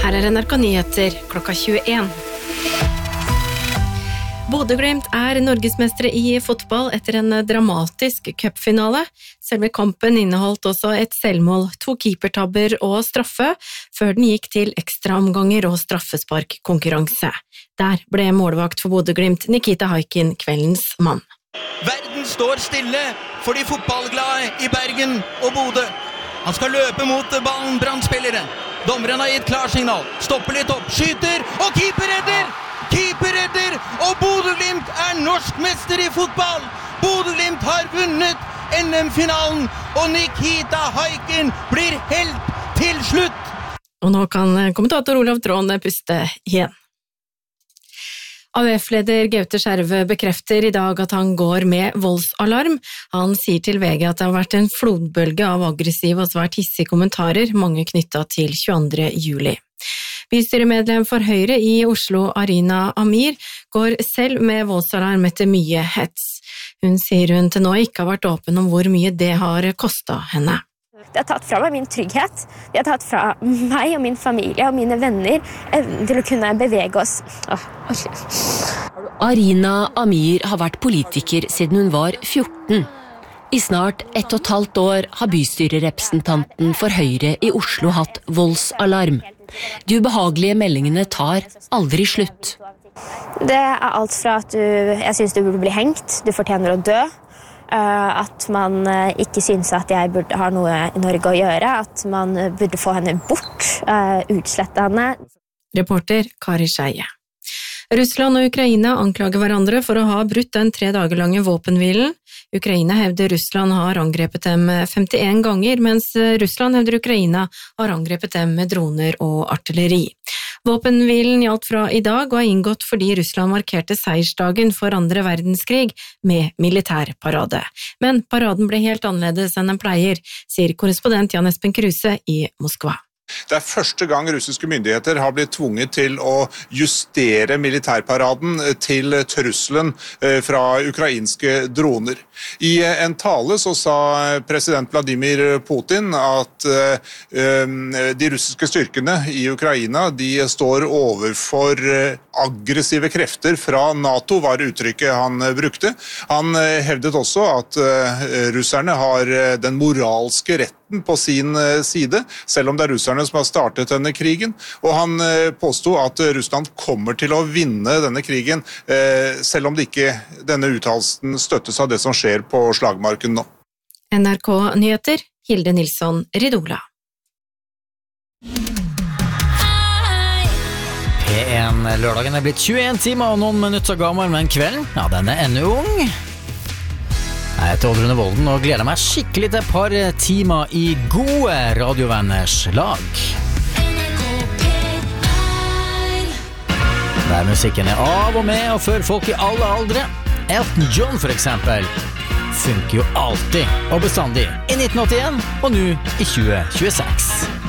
Her NRK Nyheter klokka 21. Bodø/Glimt norgesmestere I fotball etter en dramatisk cupfinale. Selve kampen inneholdt også et selvmål, 2 keepertabber og straffe, før den gikk til ekstraomganger og straffesparkkonkurranse. Der ble målvakt for Bodø/Glimt Nikita Haikin kveldens mann. Verden står stille for de fotballglade I Bergen og Bodø. Han skal løpe mot ballen, Brann-spilleren. Dommeren har gitt klarsignal, stopper litt opp, skyter, og keeper redder! Keeper redder, og Bodø/Glimt norsk mester I fotball! Bodø/Glimt har vunnet NM-finalen, og Nikita Haikin blir helt til slutt! Og nå kan kommentator Olav Trån puste igjen. AUF-leder Gaute Skjerve bekrefter I dag at han går med voldsalarm. Han sier til VG at det har vært en flodbølge av aggressive og svært hissige kommentarer, mange knyttet til 22. juli. Bystyremedlem for Høyre I Oslo, Arina Amir, går selv med voldsalarm etter mye hets. Hun sier hun til nå ikke har vært åpen om hvor mye det har kostet henne. Det har tatt fra meg min trygghet. Det har tatt fra meg og min familie og mine venner evnen til å kunne bevege oss. Arina Amir har vært politiker siden hun var 14. I snart 1,5 år har bystyrerepresentanten for Høyre I Oslo hatt voldsalarm. De ubehagelige meldingene tar aldri slutt. Det alt fra at jeg synes du burde bli hengt, du fortjener å dø, at man ikke synes at jeg burde ha noe I Norge å gjøre, at man burde få henne bort, utslette henne. Reporter Kari Skeie. Russland og Ukraina anklager hverandre for å ha brutt den 3 dager lange våpenhvilen. Ukraina hevder Russland har angrepet dem 51 ganger, mens Russland hevder Ukraina har angrepet dem med droner og artilleri. Våpenhvilen gjaldt fra I dag og inngått fordi Russland markerte seiersdagen for 2. verdenskrig med militærparade. Men paraden ble helt annerledes enn den pleier, sier korrespondent Jan Espen Kruse I Moskva. Det første gang russiske myndigheter har blitt tvunget til å justere militærparaden til trusselen fra ukrainske droner. I en tale så sa president Vladimir Putin at de russiske styrkene I Ukraina de står overfor aggressive krefter fra NATO, var uttrykket han brukte. Han hevdet også at russerne har den moralske retten på sin side, selv om det russerne som har startet denne krigen, og han påstod at Russland kommer til å vinne denne krigen, selv om det ikke denne uttalelsen støttes av det som skjer på slagmarken nå. NRK Nyheter, Hilde Nilsson Ridola. P1 lørdagen blitt 21 timer og noen minutter gammel, men kvelden, ja, den ennå ung. Jeg heter Oddrune Volden og gleder meg skikkelig til et par timer I gode radiovenners lag. Der musikken av og med og for folk I alle aldre. Elton John for eksempel funker jo alltid og bestandig I 1981 og nå I 2026.